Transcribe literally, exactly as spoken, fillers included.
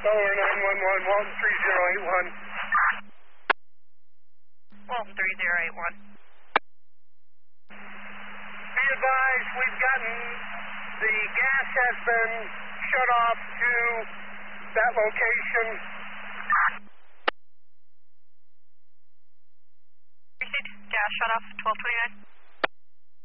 Delaware nine one one, Walton three zero eight one. Walton three zero eight one. Be advised, we've gotten, the gas has been shut off to that location. Received. Gas shut off, twelve twenty-nine.